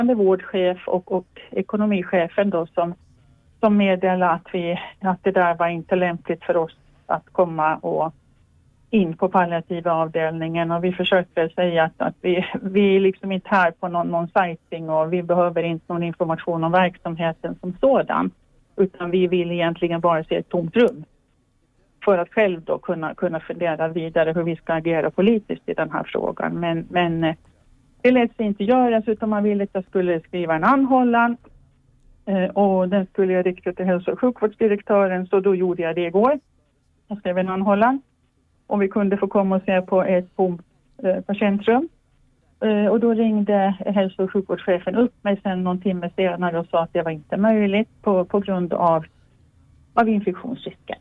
vårdchef och ekonomichefen då som meddelade att det där var inte lämpligt för oss att komma och in på palliativa avdelningen, och vi försökte säga att vi är liksom inte här på någon sighting och vi behöver inte någon information om verksamheten som sådan, utan vi vill egentligen bara se ett tomt rum för att själv då kunna fundera vidare hur vi ska agera politiskt i den här frågan. Men det lät sig inte göras, utan man ville att jag skulle skriva en anhållan och den skulle jag rikta till hälso- och sjukvårdsdirektören, så då gjorde jag det igår. Jag skrev en anhållan om vi kunde få komma och se på ett tomt patientrum. Och då ringde hälso- och sjukvårdschefen upp mig sen någon timme senare och sa att det var inte möjligt på grund av infektionsrisken.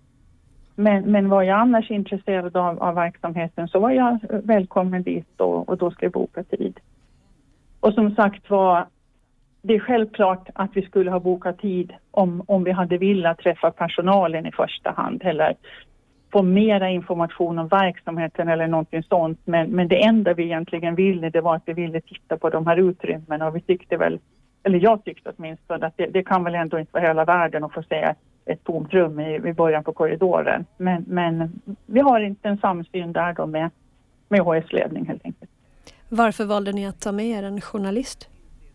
Men var jag annars intresserad av verksamheten så var jag välkommen dit och då ska jag boka tid. Och som sagt var, det är självklart att vi skulle ha bokat tid om vi hade velat träffa personalen i första hand eller få mera information om verksamheten eller någonting sånt. Men det enda vi egentligen ville, det var att vi ville titta på de här utrymmena, och vi tyckte väl, eller jag tyckte åtminstone att det kan väl ändå inte vara hela världen att få se ett tomt rum i början på korridoren. Men vi har inte en samsyn där då med HS-ledning helt enkelt. Varför valde ni att ta med er en journalist?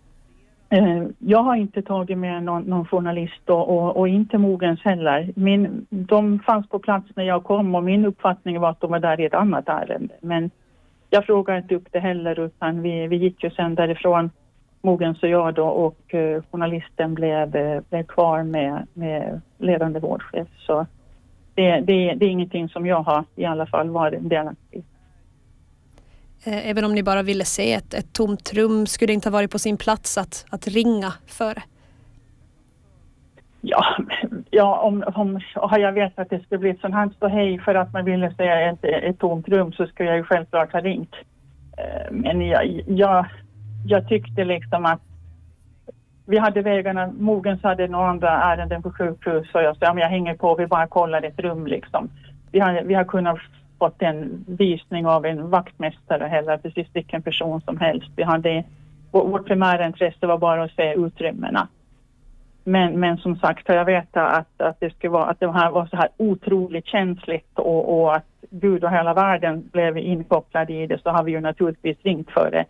Jag har inte tagit med någon journalist och inte Mogens heller. De fanns på plats när jag kom och min uppfattning var att de var där i ett annat ärende. Men jag frågade inte upp det heller, utan vi gick ju sen därifrån, Mogens och jag då, och journalisten blev kvar med ledande vårdchef. Så det är ingenting som jag har i alla fall varit delaktig. Även om ni bara ville se ett tomt rum, skulle det inte ha varit på sin plats att ringa före? Ja, om jag vet att det skulle bli ett sånt här ståhej för att man ville se ett tomt rum, så skulle jag ju självklart ha ringt. Men jag tyckte liksom att vi hade vägarna, Mogens hade några andra ärenden på sjukhus, och jag sa, jag hänger på, vi bara kollar ett rum liksom. Vi har kunnat fått en visning av en vaktmästare eller precis vilken person som helst. Vårt primära intresse var bara att se utrymmena. Men som sagt, jag vet att det här var så här otroligt känsligt och att Gud och hela världen blev inkopplade i det, så har vi ju naturligtvis ringt för det.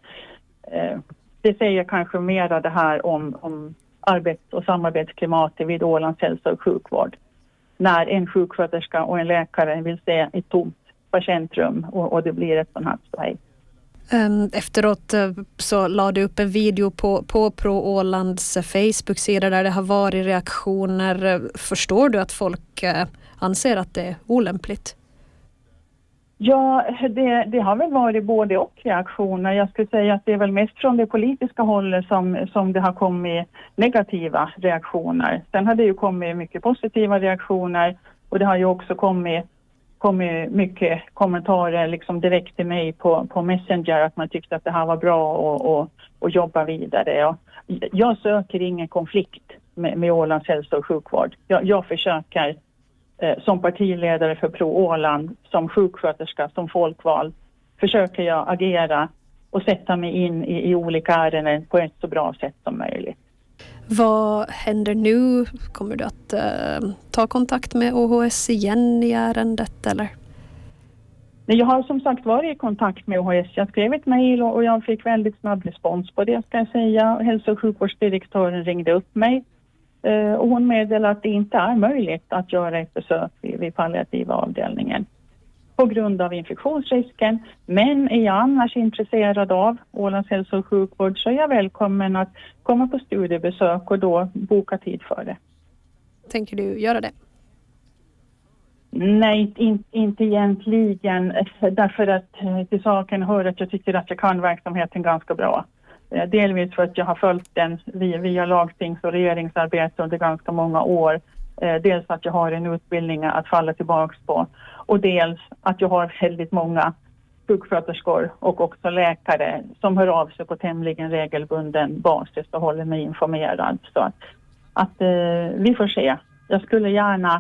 Det säger kanske mer det här om arbets- och samarbetsklimatet vid Ålands hälso- och sjukvård. När en sjuksköterska och en läkare vill se ett tomt patientrum och det blir ett sånt här ståhej. Efteråt så la du upp en video på Pro Ålands Facebook-sida där det har varit reaktioner. Förstår du att folk anser att det är olämpligt? Ja, det har väl varit både och reaktioner. Jag skulle säga att det är väl mest från det politiska hållet som det har kommit negativa reaktioner. Sen har det ju kommit mycket positiva reaktioner, och det har ju också kommit mycket kommentarer liksom direkt till mig på Messenger att man tyckte att det här var bra och jobba vidare. Jag söker ingen konflikt med Ålands hälso- och sjukvård. Jag försöker som partiledare för Pro Åland, som sjuksköterska, som folkvald, försöker jag agera och sätta mig in i olika ärenden på ett så bra sätt som möjligt. Vad händer nu? Kommer du att ta kontakt med OHS igen i ärendet eller? Jag har som sagt varit i kontakt med OHS. Jag skrev ett mejl och jag fick väldigt snabb respons på det, ska jag säga. Hälso- och sjukvårdsdirektören ringde upp mig och hon meddelade att det inte är möjligt att göra ett besök vid palliativa avdelningen på grund av infektionsrisken. Men är jag annars intresserad av Ålands hälso- och sjukvård så är jag välkommen att komma på studiebesök och då boka tid för det. Tänker du göra det? Nej, inte egentligen. Därför att till saken hör att jag tycker att jag kan verksamheten ganska bra. Delvis för att jag har följt den via lagstings- och regeringsarbete under ganska många år. Dels att jag har en utbildning att falla tillbaka på. Och dels att jag har väldigt många sjuksköterskor och också läkare som hör av sig på tämligen regelbunden basis och håller mig informerad. Så att vi får se. Jag skulle gärna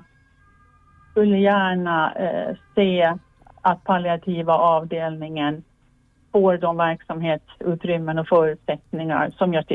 se att palliativa avdelningen får de verksamhetsutrymmen och förutsättningar som jag tycker